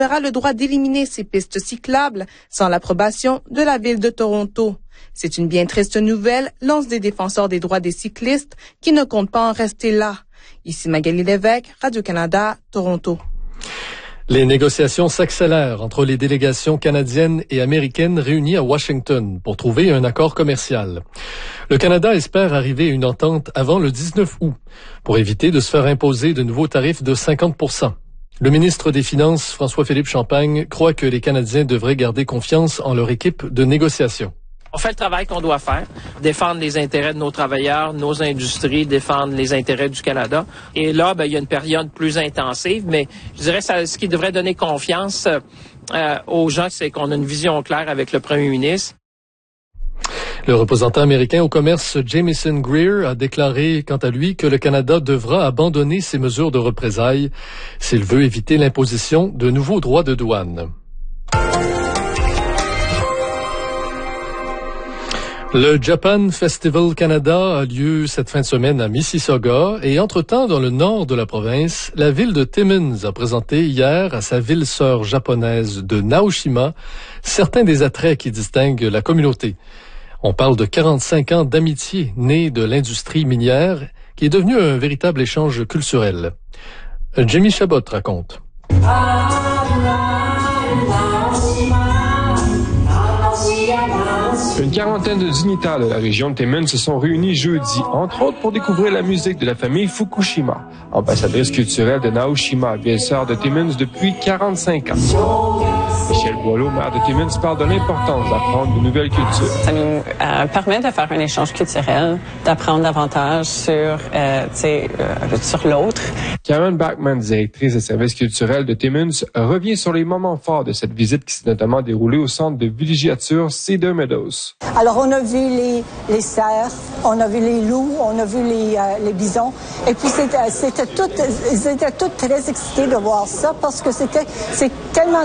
aura le droit d'éliminer ces pistes cyclables sans l'approbation de la ville de Toronto. C'est une bien triste nouvelle, lancent des défenseurs des droits des cyclistes qui ne comptent pas en rester là. Ici Magali Lévesque, Radio-Canada, Toronto. Les négociations s'accélèrent entre les délégations canadiennes et américaines réunies à Washington pour trouver un accord commercial. Le Canada espère arriver à une entente avant le 19 août pour éviter de se faire imposer de nouveaux tarifs de 50%. Le ministre des Finances, François-Philippe Champagne, croit que les Canadiens devraient garder confiance en leur équipe de négociation. On fait le travail qu'on doit faire, défendre les intérêts de nos travailleurs, nos industries, défendre les intérêts du Canada. Et là, il y a une période plus intensive, mais je dirais que ce qui devrait donner confiance aux gens, c'est qu'on a une vision claire avec le premier ministre. Le représentant américain au commerce Jamieson Greer a déclaré, quant à lui, que le Canada devra abandonner ses mesures de représailles s'il veut éviter l'imposition de nouveaux droits de douane. Le Japan Festival Canada a lieu cette fin de semaine à Mississauga et entre-temps, dans le nord de la province, la ville de Timmins a présenté hier à sa ville-sœur japonaise de Naoshima certains des attraits qui distinguent la communauté. On parle de 45 ans d'amitié née de l'industrie minière qui est devenue un véritable échange culturel. Jimmy Chabot raconte. Une quarantaine de dignitaires de la région de Timmins se sont réunis jeudi, entre autres pour découvrir la musique de la famille Fukushima, ambassadrice culturelle de Naoshima, belle-sœur de Timmins depuis 45 ans. Michel Boileau, maire de Timmins, parle de l'importance d'apprendre de nouvelles cultures. Ça nous permet de faire un échange culturel, d'apprendre davantage sur l'autre. Karen Bachman, directrice des services culturels de Timmins, revient sur les moments forts de cette visite qui s'est notamment déroulée au centre de villégiature Cedar Meadows. Alors, on a vu les cerfs, on a vu les loups, on a vu les bisons. Et puis, ils étaient tous très excités de voir ça parce que c'est tellement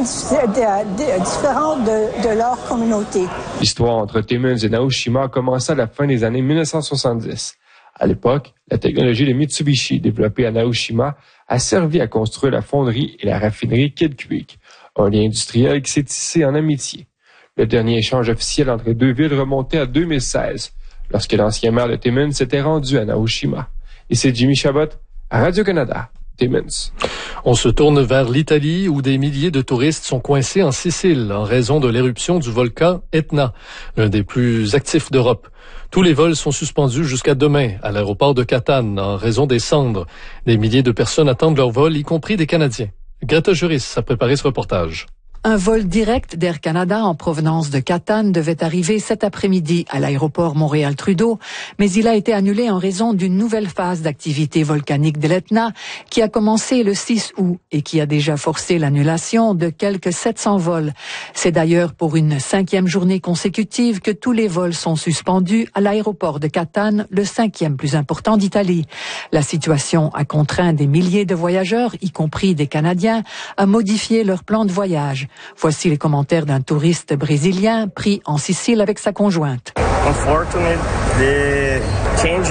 différent de leur communauté. L'histoire entre Timmins et Naoshima a commencé à la fin des années 1970. À l'époque, la technologie de Mitsubishi développée à Naoshima a servi à construire la fonderie et la raffinerie Kidd Creek, un lien industriel qui s'est tissé en amitié. Le dernier échange officiel entre les deux villes remontait à 2016, lorsque l'ancien maire de Timmins s'était rendu à Naoshima. Et c'est Jimmy Chabot, à Radio-Canada, Timmins. On se tourne vers l'Italie où des milliers de touristes sont coincés en Sicile en raison de l'éruption du volcan Etna, l'un des plus actifs d'Europe. Tous les vols sont suspendus jusqu'à demain à l'aéroport de Catane en raison des cendres. Des milliers de personnes attendent leur vol, y compris des Canadiens. Greta Juris a préparé ce reportage. Un vol direct d'Air Canada en provenance de Catane devait arriver cet après-midi à l'aéroport Montréal-Trudeau, mais il a été annulé en raison d'une nouvelle phase d'activité volcanique de l'Etna qui a commencé le 6 août et qui a déjà forcé l'annulation de quelques 700 vols. C'est d'ailleurs pour une 5e journée consécutive que tous les vols sont suspendus à l'aéroport de Catane, le 5e plus important d'Italie. La situation a contraint des milliers de voyageurs, y compris des Canadiens, à modifier leur plan de voyage. Voici les commentaires d'un touriste brésilien pris en Sicile avec sa conjointe. Unfortunately, they change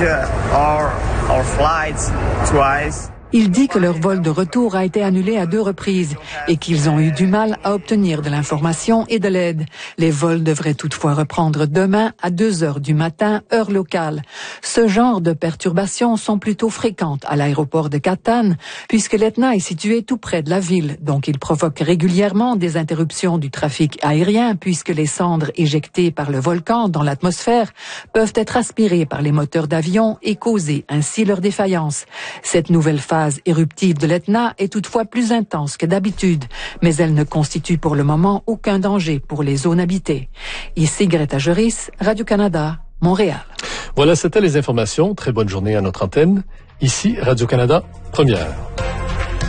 our flights twice. Il dit que leur vol de retour a été annulé à 2 reprises et qu'ils ont eu du mal à obtenir de l'information et de l'aide. Les vols devraient toutefois reprendre demain à 2h du matin, heure locale. Ce genre de perturbations sont plutôt fréquentes à l'aéroport de Catane, puisque l'Etna est situé tout près de la ville, donc il provoque régulièrement des interruptions du trafic aérien, puisque les cendres éjectées par le volcan dans l'atmosphère peuvent être aspirées par les moteurs d'avion et causer ainsi leur défaillance. Cette nouvelle phase éruptive de l'Etna est toutefois plus intense que d'habitude, mais elle ne constitue pour le moment aucun danger pour les zones habitées. Ici Greta Juris, Radio-Canada, Montréal. Voilà, c'était les informations. Très bonne journée à notre antenne. Ici Radio-Canada, première.